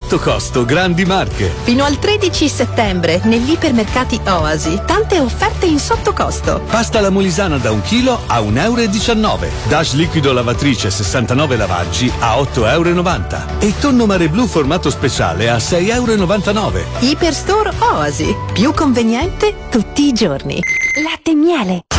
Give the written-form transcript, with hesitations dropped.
sotto costo grandi marche. Fino al 13 settembre negli ipermercati Oasi, tante offerte in sottocosto. Pasta alla Molisana da 1 chilo a 1,19 euro. Dash liquido lavatrice 69 lavaggi a 8,90 euro. E tonno mare blu formato speciale a 6,99 euro. Iperstore Oasi, più conveniente tutti i giorni. Latte e miele.